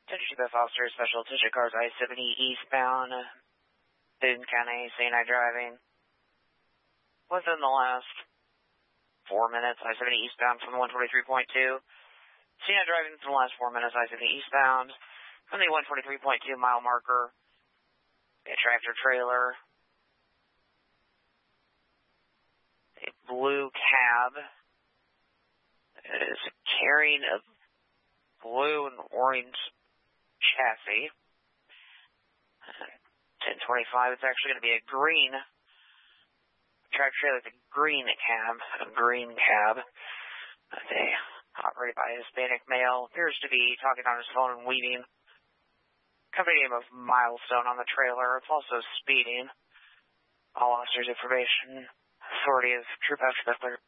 Attention Beth Officer, Special Attention Cars I-70 eastbound, Boone County, St. driving. Within the last 4 minutes, I-70 eastbound from the 143.2. St. driving for the last 4 minutes, I-70 eastbound from the 143.2 mile marker. A tractor trailer. A blue cab. It is carrying a blue and orange chassis. 1025, it's actually going to be a green tractor trailer with a green cab. They operated by a Hispanic male, appears to be talking on his phone and weaving. Company name of Milestone on the trailer. It's also speeding. All officers' information. Authority of True Patrick Bethler.